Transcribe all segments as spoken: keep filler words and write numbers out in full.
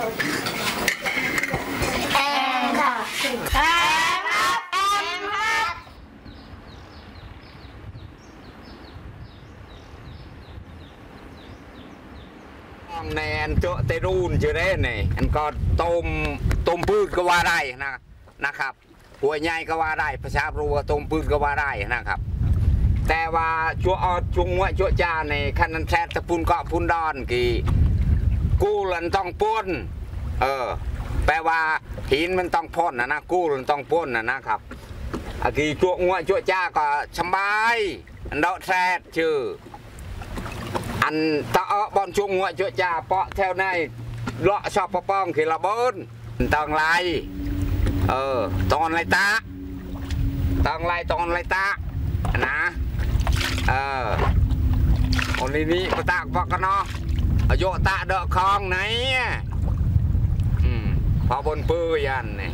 แอนค่ะแอนครับแอนครับในอันโจเตรูนจะได้ไงอันก็ต้มต้มพืชก็ว่าได้นะนะครับหัวใหญ่ก็ว่าได้ภาษารัวต้มพืชก็ว่าได้นะครับแต่ว่าชัวออดชุงวะชัวจาในขันนันแทตะพุนเกาะพุนดอนกี่กู้ลันต้องป้นเออแปลว่าหินมันต้องพ่นนะนะกู้ลันต้องป้นนะนะครับอากีชัวงวะชัวจาก็สบายอันดอกแทดชื่ออันตะเอาบอลช่วงหัวชัวจ่าเปาะแถวในเลาะชอบปะป้องขีระเบิดตองไรเออตอนไรตาตองไรตอนไรตานะเออคนนี้ปะตากปะกันเนาะโยตาเดาะคลองไหนอืมพอบนปื้ยันเนี่ย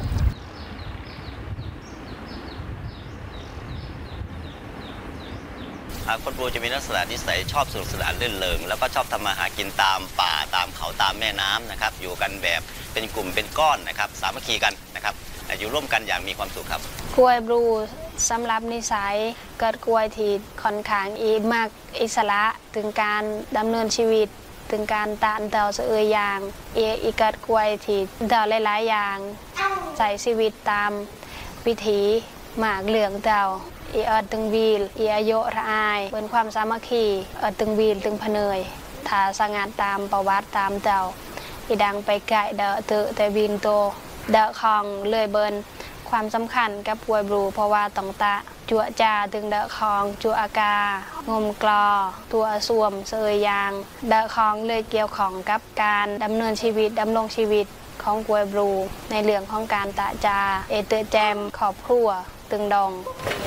คนปูจะมีลักษณะนิสัยชอบสนุกสนานเล่นเริงแล้วก็ชอบทำมาหากินตามป่าตามเขาตามแม่น้ำนะครับอยู่กันแบบเป็นกลุ่มเป็นก้อนนะครับสามัคคีกันนะครับอยู่ร่วมกันอย่างมีความสุขครับกล้วยบลูสำหรับนิสัยเกิดกล้วยที่ค่อนข้างอีมากอิสระถึงการดำเนินชีวิตถึงการตานเตาเสืออย่างอีเกิดกล้วยที่เตาหลายๆอย่างใส่ชีวิตตามวิถีหมากเหลืองเตาอีเอิดตึงวีลอีอายุระอายเป็นความสามัคคีเอิดตึงวีลตึงพเนยถ้าสงานตามประวัติตามเจ้าอีดังไปไก่เดาเตอแต่วีนโตเดาคองเลื่อยเบินความสำคัญกับป่วยบลูเพราะว่าต้องตะจั่วจ่าตึงเดาคองจั่วอากางมกลอตัวสวมเสยยางเดาคองเลยเกี่ยวของกับการดำเนินชีวิตดำรงชีวิตของป่วยบลูในเรื่องของการตะจาเอเตอแจมขอบครัวตึงดอง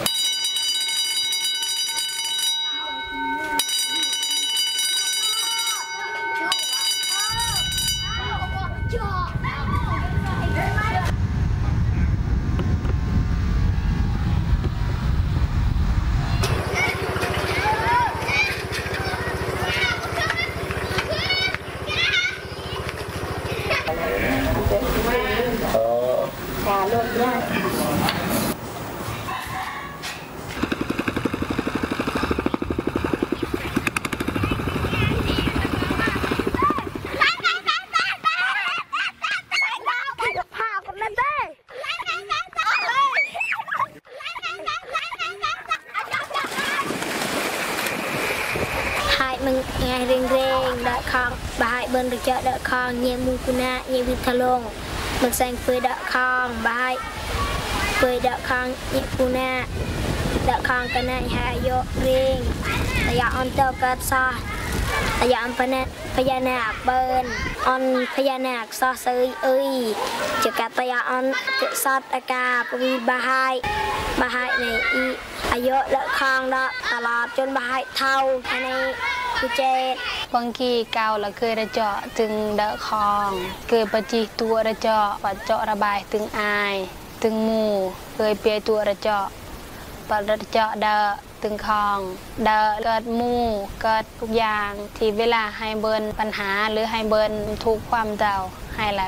มึงไงเร่งเร่งเดาคองบายเบิร์นหรือเจาะเดาคองเยี่ยมูกุนาเยี่ยวิทะลงมึงแซงเปยเดาคองบายเปยเดาคองเยี่ยกุนาเดาคองกันนะหายโยเร่งแต่ยาอันเตอร์กัดซาแต่ยาอันพญาพญานาคเบิร์นอันพญานาคซอเซยเอ้ยจะกัดแต่ยาอันเกิดซอดอากาปวีบายบายในอีอายุเดาคองเดาตลอดจนบายเท่าในคือเจดบางทีเกาละเคยระเจาะถึงเดาคองเคยปฏิตัวระเจาะปัดเจาะระบายถึงอายถึงมูเคยเปียตัวระเจาะปัดระเจาะเดาถึงคองเดาเกิดมูเกิดทุกอย่างที่เวลาให้เบิร์นปัญหาหรือให้เบิร์นทุกความเดาให้หลาย